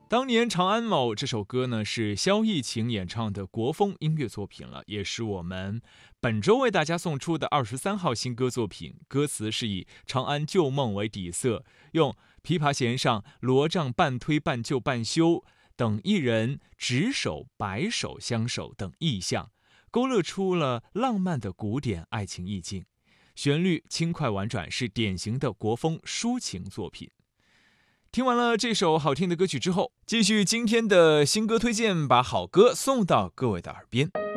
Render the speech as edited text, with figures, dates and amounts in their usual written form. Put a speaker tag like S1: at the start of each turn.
S1: 当年《长安某》这首歌呢，是萧逸晴演唱的国风音乐作品了，也是我们本周为大家送出的23号新歌作品。歌词是以长安旧梦为底色，用琵琶弦上罗帐半推半就半休等一人执手白手相守等意象，勾勒出了浪漫的古典爱情意境。旋律轻快婉转，是典型的国风抒情作品。听完了这首好听的歌曲之后，继续今天的新歌推荐，把好歌送到各位的耳边。